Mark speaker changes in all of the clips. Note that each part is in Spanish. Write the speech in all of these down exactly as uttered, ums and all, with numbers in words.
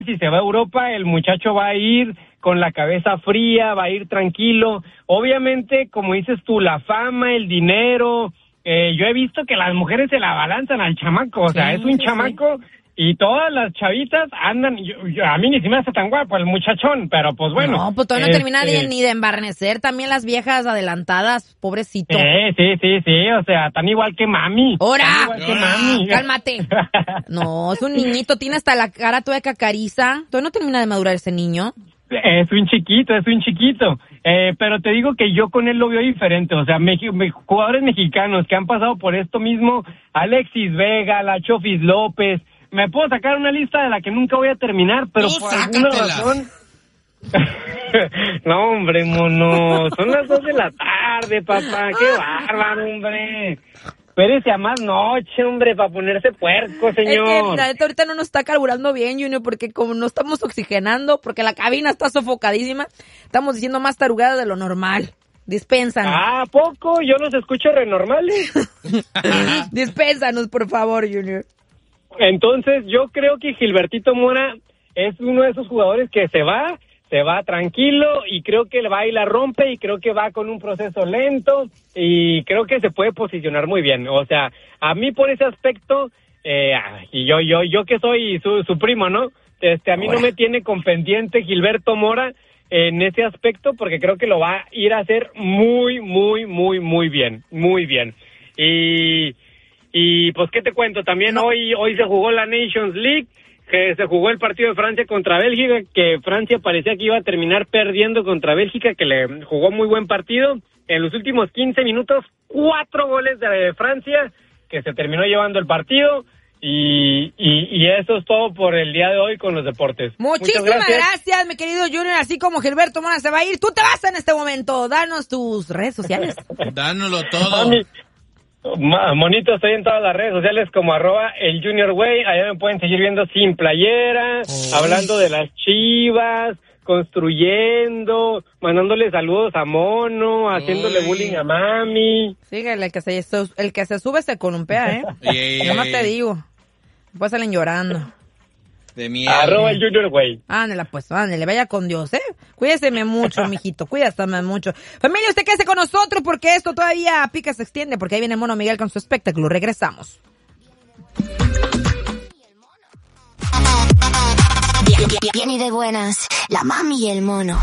Speaker 1: si se va a Europa, el muchacho va a ir con la cabeza fría, va a ir tranquilo. Obviamente, como dices tú, la fama, el dinero, eh, yo he visto que las mujeres se la balanzan al chamaco, o sea, sí, es un sí, chamaco... Sí. Y todas las chavitas andan, yo, yo, a mí ni se me hace tan guapo el muchachón, pero pues bueno.
Speaker 2: No, pues todavía no este... termina ni, ni de embarnecer, también las viejas adelantadas, pobrecito.
Speaker 1: Sí, sí, sí, sí, o sea, tan igual que mami.
Speaker 2: ¡Hora!
Speaker 1: Tan igual que mami.
Speaker 2: Cálmate. No, es un niñito, tiene hasta la cara toda cacariza, todavía no termina de madurar ese niño.
Speaker 1: Es un chiquito, es un chiquito, eh, pero te digo que yo con él lo veo diferente, o sea, me, me, jugadores mexicanos que han pasado por esto mismo, Alexis Vega, la Chofis López. Me puedo sacar una lista de la que nunca voy a terminar, pero
Speaker 3: no,
Speaker 1: por alguna razón... No, hombre, mono, son las dos de la tarde, papá, qué bárbaro, hombre. Espérese a más noche, hombre, para ponerse puerco, señor.
Speaker 2: Es que la neta ahorita no nos está carburando bien, Junior, porque como no estamos oxigenando, porque la cabina está sofocadísima, estamos diciendo más tarugadas de lo normal. Dispénsanos.
Speaker 1: Ah, ¿poco? Yo los escucho renormales.
Speaker 2: Dispénsanos, por favor, Junior.
Speaker 1: Entonces, yo creo que Gilbertito Mora es uno de esos jugadores que se va, se va tranquilo y creo que va y la rompe y creo que va con un proceso lento y creo que se puede posicionar muy bien. O sea, a mí por ese aspecto, eh, y yo, yo, yo que soy su, su primo, ¿no? Este, a mí Hola. no me tiene con pendiente Gilberto Mora en ese aspecto porque creo que lo va a ir a hacer muy, muy, muy, muy bien, muy bien. Y... Y pues, ¿qué te cuento? También no. hoy hoy se jugó la Nations League, que se jugó el partido de Francia contra Bélgica, que Francia parecía que iba a terminar perdiendo contra Bélgica, que le jugó muy buen partido. En los últimos quince minutos, cuatro goles de Francia, que se terminó llevando el partido. Y, y, y eso es todo por el día de hoy con los deportes.
Speaker 2: Muchísimas gracias. gracias, mi querido Junior. Así como Gilberto Mora se va a ir, tú te vas en este momento. Danos tus redes sociales.
Speaker 3: Dánoslo todo.
Speaker 1: Mami. Monito, estoy en todas las redes sociales como arroba el Junior Way, allá me pueden seguir viendo sin playera, oh. hablando de las Chivas, construyendo, mandándole saludos a Mono, haciéndole Uy. bullying a Mami.
Speaker 2: Síguele, el que se, el que se sube se columpea, ¿eh? Yeah. Yo más te digo, después salen llorando.
Speaker 3: De miedo.
Speaker 1: Arroba el Junior Way.
Speaker 2: Ándale, pues, ándale, vaya con Dios, ¿eh? Cuídeseme mucho, mijito, cuídeseme mucho. Familia, usted quédese con nosotros porque esto todavía pica, se extiende, porque ahí viene Mono Miguel con su espectáculo. Regresamos.
Speaker 4: Bien, bien, bien y de buenas, la mami y el mono.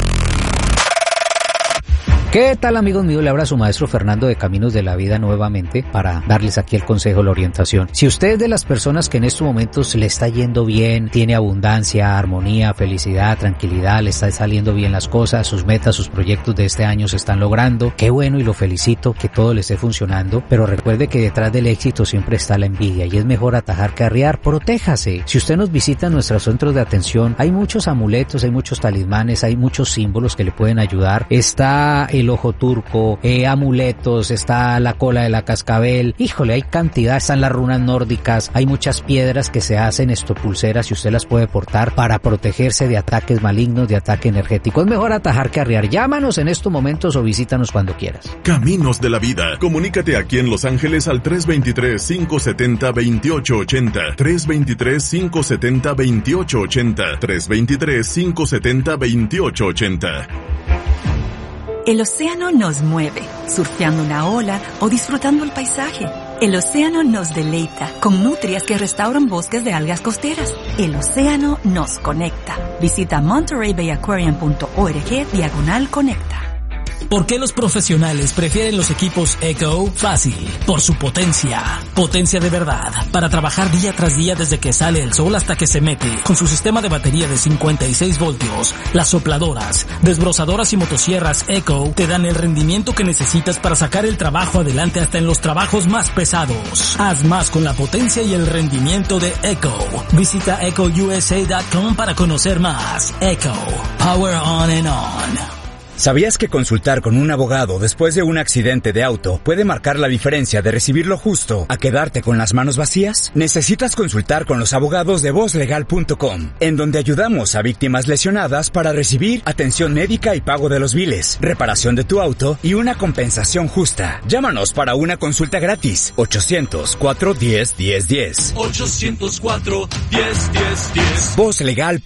Speaker 5: ¿Qué tal, amigos míos? Le habla su maestro Fernando de Caminos de la Vida nuevamente para darles aquí el consejo, la orientación. Si usted es de las personas que en estos momentos le está yendo bien, tiene abundancia, armonía, felicidad, tranquilidad, le está saliendo bien las cosas, sus metas, sus proyectos de este año se están logrando, qué bueno y lo felicito, que todo le esté funcionando, pero recuerde que detrás del éxito siempre está la envidia y es mejor atajar que arriar. Protéjase. Si usted nos visita en nuestros centros de atención, hay muchos amuletos, hay muchos talismanes, hay muchos símbolos que le pueden ayudar. Está el ojo turco, eh, amuletos, está la cola de la cascabel, híjole, hay cantidad, están las runas nórdicas, hay muchas piedras que se hacen, esto pulseras, y usted las puede portar para protegerse de ataques malignos, de ataque energético. Es mejor atajar que arriar. Llámanos en estos momentos o visítanos cuando quieras.
Speaker 6: Caminos de la Vida. Comunícate aquí en Los Ángeles al tres dos tres, cinco siete cero, dos ocho ocho cero, tres dos tres, cinco siete cero, dos ocho ocho cero, tres dos tres, cinco siete cero, dos ocho ocho cero.
Speaker 7: El océano nos mueve, surfeando una ola o disfrutando el paisaje. El océano nos deleita con nutrias que restauran bosques de algas costeras. El océano nos conecta. Visita monterey bay aquarium punto org diagonal conecta.
Speaker 8: ¿Por qué los profesionales prefieren los equipos Echo? Fácil, por su potencia. Potencia de verdad, para trabajar día tras día desde que sale el sol hasta que se mete. Con su sistema de batería de cincuenta y seis voltios, las sopladoras, desbrozadoras y motosierras Echo te dan el rendimiento que necesitas para sacar el trabajo adelante hasta en los trabajos más pesados. Haz más con la potencia y el rendimiento de Echo. Visita echo u s a punto com para conocer más. Echo, power on and on.
Speaker 9: ¿Sabías que consultar con un abogado después de un accidente de auto puede marcar la diferencia de recibir lo justo a quedarte con las manos vacías? Necesitas consultar con los abogados de voz legal punto com, en donde ayudamos a víctimas lesionadas para recibir atención médica y pago de los biles, reparación de tu auto y una compensación justa. Llámanos para una consulta gratis. ochocientos, cuatro diez, diez diez.
Speaker 8: ochocientos cuatro, diez, diez, diez.
Speaker 9: voz legal